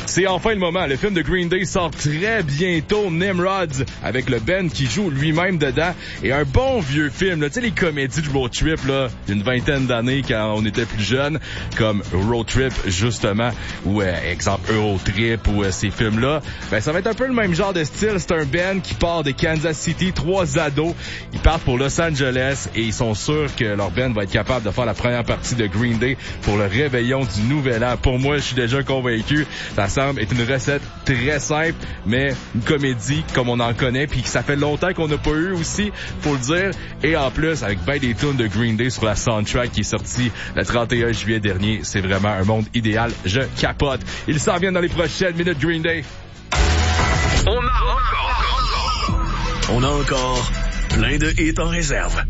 C'est enfin le moment. Le film de Green Day sort très bientôt. Nimrods, avec le Ben qui joue lui-même dedans. Et un bon vieux film, là. Tu sais, les comédies de road trip, là, d'une vingtaine d'années quand on était plus jeune, comme Road Trip, justement, ou, exemple, Eurotrip, ou ces films-là. Ben, ça va être un peu le même genre de style. C'est un Ben qui part de Kansas City, 3 ados. Ils partent pour Los Angeles et ils sont sûrs que leur Ben va être capable de faire la première partie de Green Day pour le réveillon du Nouvel An. Pour moi, je suis déjà convaincu. Ça semble être une recette très simple, mais une comédie comme on en connaît, puis que ça fait longtemps qu'on n'a pas eu aussi, faut le dire. Et en plus, avec ben des tunes de Green Day sur la soundtrack qui est sortie le 31 juillet dernier, c'est vraiment un monde idéal. Je capote. Ils s'en viennent dans les prochaines minutes, Green Day. On a encore plein de hits en réserve.